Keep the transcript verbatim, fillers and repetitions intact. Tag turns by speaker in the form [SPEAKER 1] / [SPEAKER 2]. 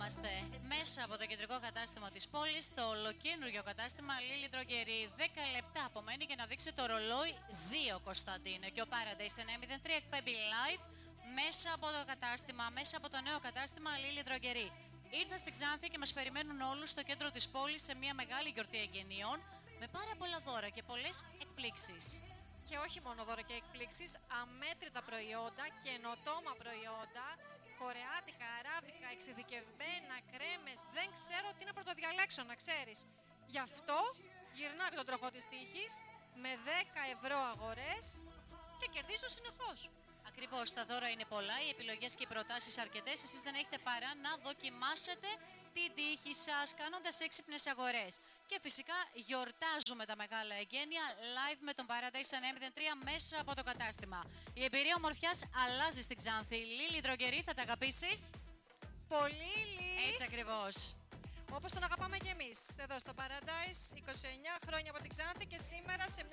[SPEAKER 1] Βρισκόμαστε μέσα από το κεντρικό κατάστημα της πόλης, στο ολοκένουργιο κατάστημα Lily Drogerie. δέκα λεπτά απομένει για να δείξει το ρολόι δύο, Κωνσταντίνε. Και ο Paradise εννιά μηδέν τρία εκπέμπει live μέσα από το κατάστημα, μέσα από το νέο κατάστημα Lily Drogerie. Ήρθα στην Ξάνθη και μας περιμένουν όλους στο κέντρο της πόλης σε μια μεγάλη γιορτή εγγενειών με πάρα πολλά δώρα και πολλές εκπλήξεις.
[SPEAKER 2] Και όχι μόνο δώρα και εκπλήξεις, αμέτρητα προϊόντα, καινοτόμα προϊόντα, κορεάτικα, αράβικα, εξειδικευμένα, κρέμες, δεν ξέρω τι να πρωτοδιαλέξω, να ξέρεις. Γι' αυτό γυρνάω και τον τροχό της τύχης με δέκα ευρώ αγορές και κερδίζω συνεχώς.
[SPEAKER 1] Ακριβώς, τα δώρα είναι πολλά, οι επιλογές και οι προτάσεις αρκετές. Εσείς δεν έχετε παρά να δοκιμάσετε την τύχη σας κάνοντας έξυπνες αγορές. Και φυσικά γιορτάζουμε τα μεγάλα εγγένεια live με τον Paradise εννιά μηδέν τρία μέσα από το κατάστημα. Η εμπειρία ομορφιάς αλλάζει στην Ξάνθη. Lily Drogerie, θα τα αγαπήσεις?
[SPEAKER 2] Πολύ, Λί.
[SPEAKER 1] Έτσι ακριβώς.
[SPEAKER 2] Όπως τον αγαπάμε και εμείς. Εδώ στο Paradise, είκοσι εννιά χρόνια από την Ξάνθη και σήμερα σε μια